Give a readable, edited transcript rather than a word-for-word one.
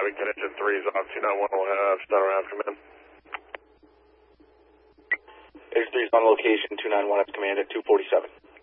Weekend Engine 3 is off. 291 will have start around command. X3 is on location. 291 has command at 247.